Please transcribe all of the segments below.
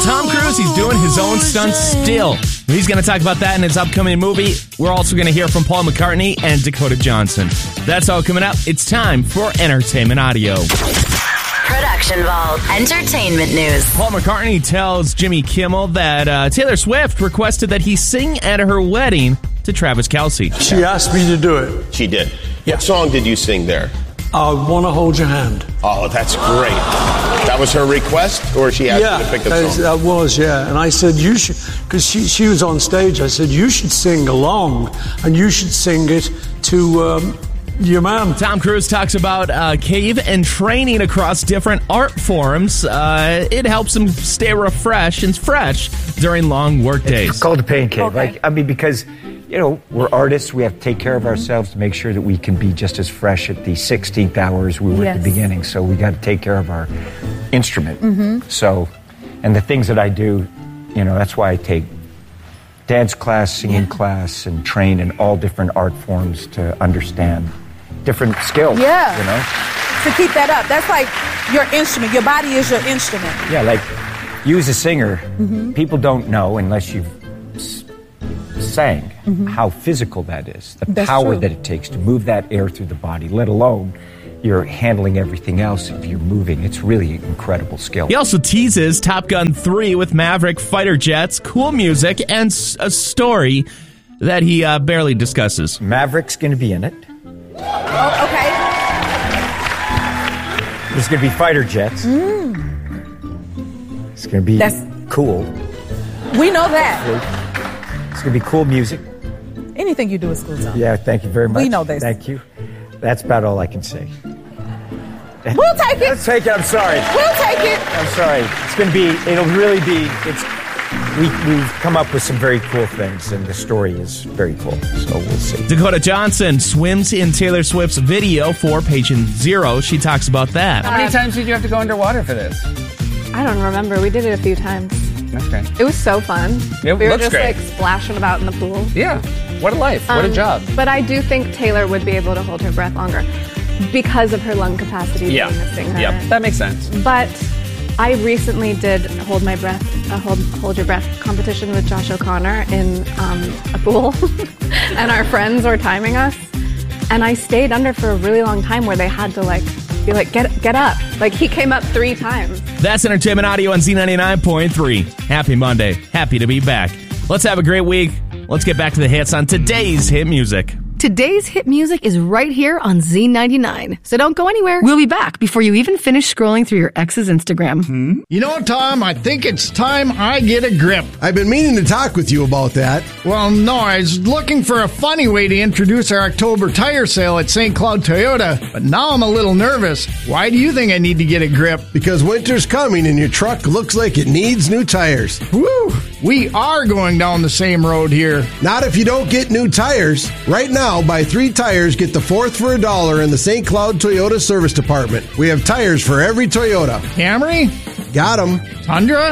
Tom Cruise, he's doing his own stunts still. He's going to talk about that in his upcoming movie. We're also going to hear from Paul McCartney and Dakota Johnson. That's all coming up. It's time for Entertainment Audio. Production Vault Entertainment News. Paul McCartney tells Jimmy Kimmel that Taylor Swift requested that he sing at her wedding to Travis Kelce. She asked me to do it. She did. Yeah. What song did you sing there? I Want to Hold Your Hand. Oh, that's great. That was her request, or she asked you to pick a song? That was, yeah. And I said, you should, because she was on stage, I said, you should sing along, and you should sing it to your mom. Tom Cruise talks about cave and training across different art forms. It helps him stay refreshed and fresh during long work days. It's called a pain cave. Okay. Because, we're artists. We have to take care of ourselves to make sure that we can be just as fresh at the 16th hour as we were at the beginning. So we got to take care of our instrument. Mm-hmm. So, and the things that I do, that's why I take dance class, singing class, and train in all different art forms to understand different skills. Yeah. To keep that up. That's like your instrument. Your body is your instrument. Yeah, like you as a singer, people don't know unless you've sang how physical that is. The power that it takes to move that air through the body, let alone you're handling everything else if you're moving. It's really incredible skill. He also teases Top Gun 3 with Maverick fighter jets, cool music, and a story that he barely discusses. Maverick's going to be in it. Oh, okay. There's going to be fighter jets. It's going to be cool. We know that. It's going to be cool music. Anything you do is cool, Tom. Yeah, thank you very much. We know this. Thank you. That's about all I can say. We'll take it. Let's take it. I'm sorry. We'll take it. I'm sorry. It's going to be, it'll really be, we've come up with some very cool things, and the story is very cool, so we'll see. Dakota Johnson swims in Taylor Swift's video for Patient Zero. She talks about that. How many times did you have to go underwater for this? I don't remember. We did it a few times. That's great. It was so fun. It we were looks just great. splashing about in the pool. Yeah. What a life. What a job. But I do think Taylor would be able to hold her breath longer because of her lung capacity being a singer. Yeah, that makes sense. But I recently did hold my breath, hold your breath competition with Josh O'Connor in a pool, and our friends were timing us, and I stayed under for a really long time where they had to be like, get up. He came up 3 times. That's Entertainment Audio on Z99.3. Happy Monday. Happy to be back. Let's have a great week. Let's get back to the hits on today's hit music. Today's hit music is right here on Z99, so don't go anywhere. We'll be back before you even finish scrolling through your ex's Instagram. You know, Tom, I think it's time I get a grip. I've been meaning to talk with you about that. Well, no, I was looking for a funny way to introduce our October tire sale at St. Cloud Toyota, but now I'm a little nervous. Why do you think I need to get a grip? Because winter's coming and your truck looks like it needs new tires. Woo! We are going down the same road here. Not if you don't get new tires. Right now, buy 3 tires, get the 4th for $1 in the St. Cloud Toyota Service Department. We have tires for every Toyota. Camry? Got them. Tundra?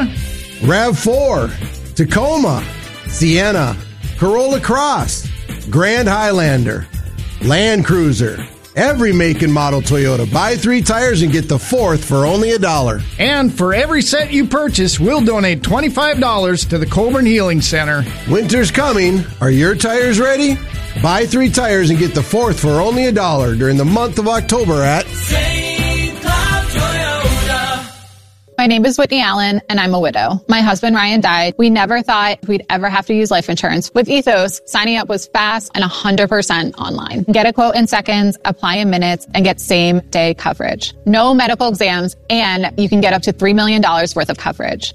RAV4. Tacoma. Sienna. Corolla Cross. Grand Highlander. Land Cruiser. Every make and model Toyota. Buy 3 tires and get the 4th for only $1. And for every set you purchase, we'll donate $25 to the Coburn Healing Center. Winter's coming. Are your tires ready? Buy 3 tires and get the 4th for only $1 during the month of October at St. Cloud Toyota. My name is Whitney Allen, and I'm a widow. My husband, Ryan, died. We never thought we'd ever have to use life insurance. With Ethos, signing up was fast and 100% online. Get a quote in seconds, apply in minutes, and get same-day coverage. No medical exams, and you can get up to $3 million worth of coverage.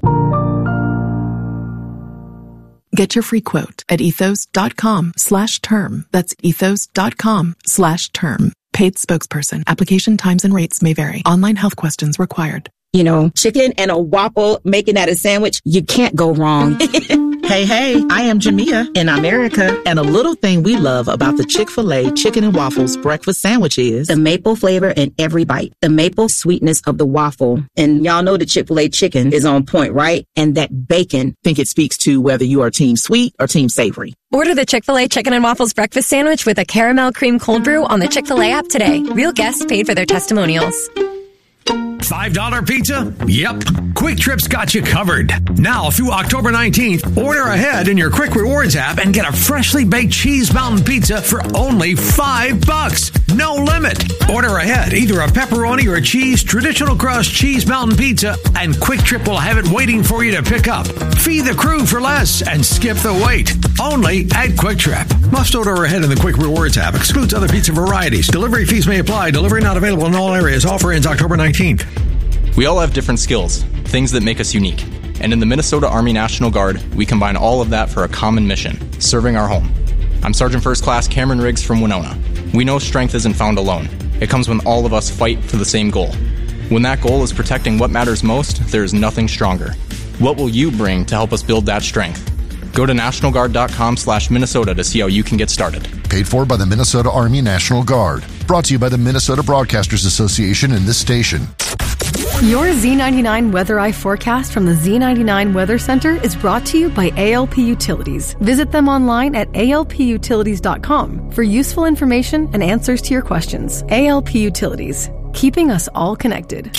Get your free quote at ethos.com/term. That's ethos.com/term. Paid spokesperson. Application times and rates may vary. Online health questions required. You know, chicken and a waffle, making that a sandwich, you can't go wrong. Hey, I am Jamia in America, and a little thing we love about the Chick-fil-A Chicken and Waffles breakfast sandwich is the maple flavor in every bite, the maple sweetness of the waffle. And y'all know the Chick-fil-A chicken is on point, right? And that bacon. Think it speaks to whether you are team sweet or team savory. Order the Chick-fil-A Chicken and Waffles breakfast sandwich with a caramel cream cold brew on the Chick-fil-A app today. Real guests paid for their testimonials. $5 pizza? Yep. Quick Trip's got you covered. Now through October 19th, order ahead in your Quick Rewards app and get a freshly baked cheese mountain pizza for only $5. No limit. Order ahead either a pepperoni or a cheese traditional crust cheese mountain pizza, and Quick Trip will have it waiting for you to pick up. Feed the crew for less and skip the wait. Only at Quick Trip. Must order ahead in the Quick Rewards app. Excludes other pizza varieties. Delivery fees may apply. Delivery not available in all areas. Offer ends October 19th. We all have different skills, things that make us unique. And in the Minnesota Army National Guard, we combine all of that for a common mission, serving our home. I'm Sergeant First Class Cameron Riggs from Winona. We know strength isn't found alone. It comes when all of us fight for the same goal. When that goal is protecting what matters most, there is nothing stronger. What will you bring to help us build that strength? Go to nationalguard.com/Minnesota to see how you can get started. Paid for by the Minnesota Army National Guard. Brought to you by the Minnesota Broadcasters Association and this station. Your Z99 Weather Eye forecast from the Z99 Weather Center is brought to you by ALP Utilities. Visit them online at alputilities.com for useful information and answers to your questions. ALP Utilities, keeping us all connected.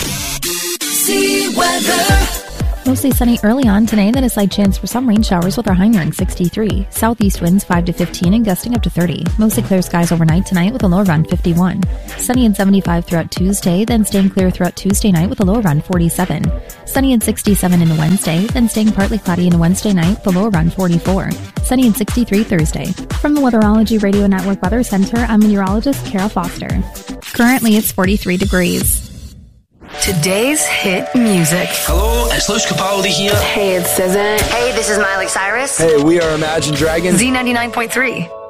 Z Weather. Mostly sunny early on today, then a slight chance for some rain showers with our high nearing 63. Southeast winds 5 to 15 and gusting up to 30. Mostly clear skies overnight tonight with a low around 51. Sunny and 75 throughout Tuesday, then staying clear throughout Tuesday night with a low around 47. Sunny and 67 into Wednesday, then staying partly cloudy into Wednesday night with a low around 44. Sunny and 63 Thursday. From the Weatherology Radio Network Weather Center, I'm meteorologist Kara Foster. Currently it's 43 degrees. Today's hit music. Hello, it's Luce Capaldi here. Hey, it's SZA. Hey, this is Miley Cyrus. Hey, we are Imagine Dragons. Z99.3.